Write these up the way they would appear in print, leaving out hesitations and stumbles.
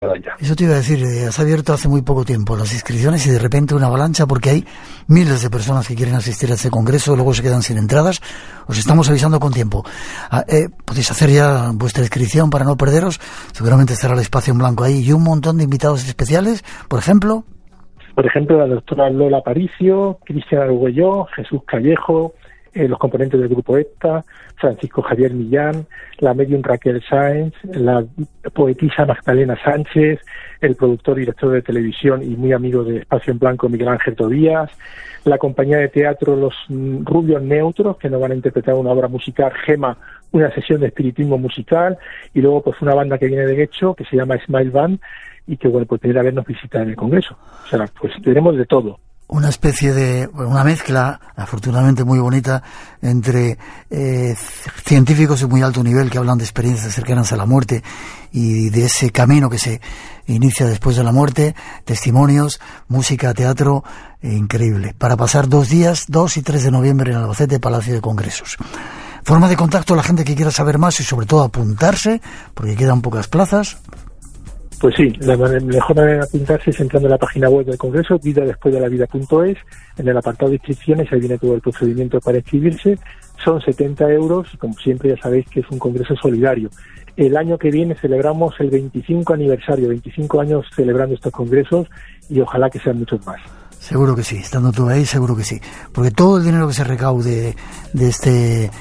ya. Eso te iba a decir, has abierto hace muy poco tiempo las inscripciones y de repente una avalancha porque hay miles de personas que quieren asistir a este congreso, luego se quedan sin entradas. Os estamos avisando con tiempo. Podéis hacer ya vuestra inscripción para no perderos, seguramente estará el espacio en blanco ahí y un montón de invitados especiales, por ejemplo. La doctora Lola Aparicio, Cristian Argüello, Jesús Callejo, los componentes del grupo EPTA, Francisco Javier Millán, la medium Raquel Sáenz, la poetisa Magdalena Sánchez, el productor y director de televisión y muy amigo de Espacio en Blanco Miguel Ángel Tobías, la compañía de teatro Los Rubios Neutros, que nos van a interpretar una obra musical, Gema, una sesión de espiritismo musical, y luego pues una banda que viene de Guecho, que se llama Smile Band, y que pues venir a vernos visitar en el Congreso. O sea, pues tenemos de todo. Una especie de, una mezcla, afortunadamente muy bonita, entre científicos de muy alto nivel que hablan de experiencias cercanas a la muerte y de ese camino que se inicia después de la muerte, testimonios, música, teatro, increíble. Para pasar 2 días, 2 y 3 de noviembre en Albacete, Palacio de Congresos. Forma de contacto a la gente que quiera saber más y sobre todo apuntarse, porque quedan pocas plazas. Pues sí, la mejor manera de apuntarse es entrando en la página web del Congreso, vidadespuesdelavida.es, en el apartado de inscripciones, ahí viene todo el procedimiento para inscribirse. Son 70 euros, y como siempre ya sabéis que es un congreso solidario. El año que viene celebramos el 25 aniversario, 25 años celebrando estos congresos, y ojalá que sean muchos más. Seguro que sí, estando tú ahí, seguro que sí. Porque todo el dinero que se recaude de este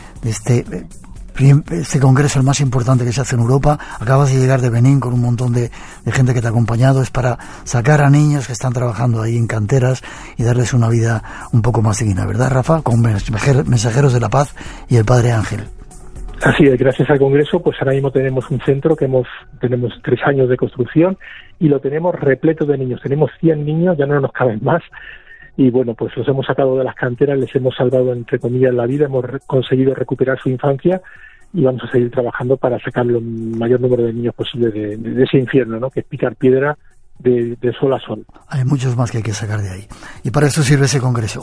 congreso, el más importante que se hace en Europa, acabas de llegar de Benín con un montón de gente que te ha acompañado, es para sacar a niños que están trabajando ahí en canteras y darles una vida un poco más digna, ¿verdad, Rafa? Con Mensajeros de la Paz y el Padre Ángel. Así es, gracias al Congreso, pues ahora mismo tenemos un centro que tenemos 3 años de construcción y lo tenemos repleto de niños. Tenemos 100 niños, ya no nos caben más. Y bueno, pues los hemos sacado de las canteras, les hemos salvado, entre comillas, la vida, hemos conseguido recuperar su infancia y vamos a seguir trabajando para sacar el mayor número de niños posible de ese infierno, ¿no? Que es picar piedra de sol a sol. Hay muchos más que hay que sacar de ahí. Y para eso sirve ese congreso.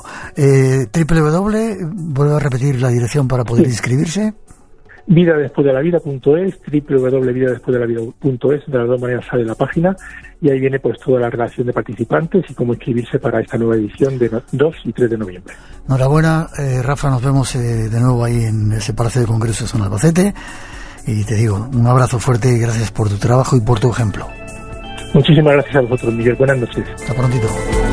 Vuelvo a repetir la dirección para poder inscribirse. Vidadespuesdelavida.es, www.vidadespuesdelavida.es, de las dos maneras sale la página y ahí viene pues toda la relación de participantes y cómo inscribirse para esta nueva edición de 2 y 3 de noviembre. Enhorabuena, Rafa, nos vemos de nuevo ahí en ese Palacio de Congresos en Albacete y te digo, un abrazo fuerte y gracias por tu trabajo y por tu ejemplo. Muchísimas gracias a vosotros, Miguel. Buenas noches. Hasta prontito.